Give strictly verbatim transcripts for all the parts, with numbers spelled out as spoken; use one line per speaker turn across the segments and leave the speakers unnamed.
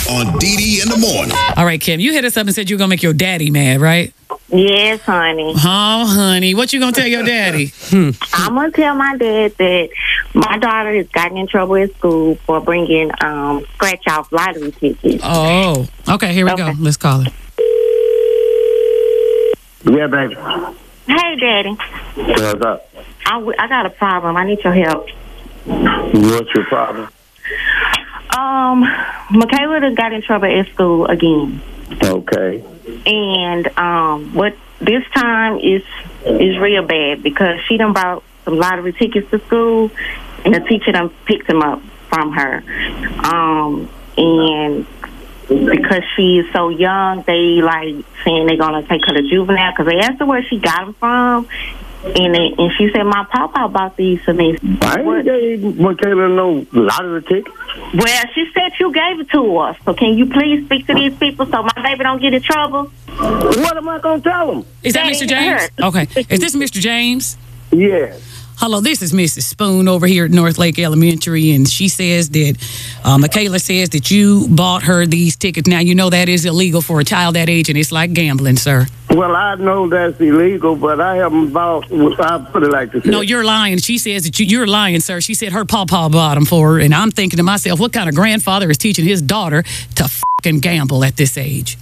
on D D in the morning.
All right, Kim, you hit us up and said you were going to make your daddy mad, right?
Yes, honey.
Oh, honey. What you going to tell your daddy? hmm.
I'm going to tell my dad that my daughter has gotten in trouble at school for bringing um, scratch-off lottery tickets.
Oh. Okay, here we
Okay.
go. Let's call her.
Yeah, baby.
Hey, Daddy.
What's up?
I, w- I got a problem. I need your help.
What's your problem?
Um, Michaela done got in trouble at school again.
Okay.
And um, what this time is is real bad because she done brought some lottery tickets to school, and the teacher done picked them up from her. Um, and because she is so young, they like saying they're gonna take her to juvenile because they asked her where she got them from, and they, and she said my papa bought these for me.
I ain't gave Michaela no lottery ticket.
Well, she said you gave it to us. So can you please speak to these people so my baby don't get in trouble?
What am I gonna tell them?
Is that Mister James? Okay. Is this Mister James?
Yes.
Hello, this is Missus Spoon over here at North Lake Elementary, and she says that uh, Michaela says that you bought her these tickets. Now, you know that is illegal for a child that age, and it's like gambling, sir.
Well, I know that's illegal, but I haven't bought. I put it like this.
No, you're lying. She says that you, you're lying, sir. She said her pawpaw bought them for her, and I'm thinking to myself, what kind of grandfather is teaching his daughter to fucking gamble at this age?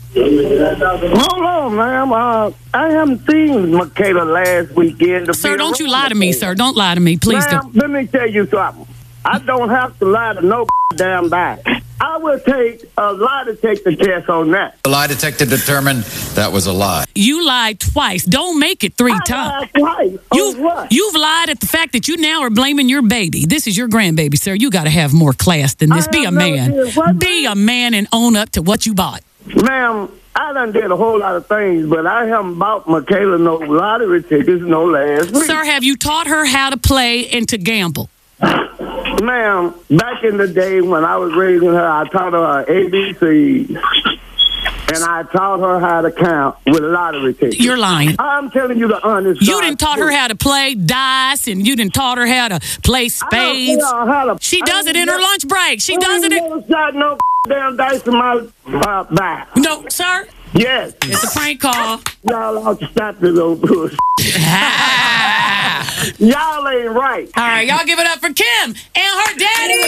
Hold on, ma'am. Uh, I haven't seen Michaela last weekend. To
Sir, don't you lie to me, sir. Don't lie to me. Please
ma'am,
don't.
Let me tell you something. I don't have to lie to no damn body. I will take a lie to take the test on that.
The lie detector determined that was a lie.
You lied twice. Don't make it three
I
times.
lied twice.
You've,
On what?
you've lied at the fact that you now are blaming your baby. This is your grandbaby, sir. You got to have more class than this.
I
Be a
have never
man.
did what,
Be
ma'am?
a man and own up to what you bought.
Ma'am, I done did a whole lot of things, but I haven't bought Michaela no lottery tickets no last week.
Sir, have you taught her how to play and to gamble?
Ma'am, back in the day when I was raising her, I taught her her A B Cs, and I taught her how to count with lottery tickets.
You're lying.
I'm telling you the honest
You
God
didn't taught her
truth.
how to play dice, and you didn't taught her how to play
I don't
spades.
tell her how to-
She
I
does it
ain't
in her
never-
lunch break. She
I
does it
ain't
in...
never shot no damn dice in my uh, back.
No, sir.
Yes.
It's a prank call.
Y'all ought to stop this old bullshit. Y'all ain't right.
All right, y'all give it up for Kim and her daddy.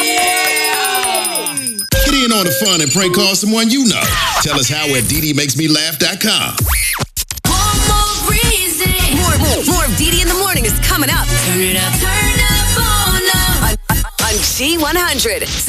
Get in on the fun and prank call someone you know. Tell us how at D D makes me laugh dot com.
One more reason. More, more, more of D D in the morning is coming up. Turn it up. Turn up on up. On, on, on G one hundred.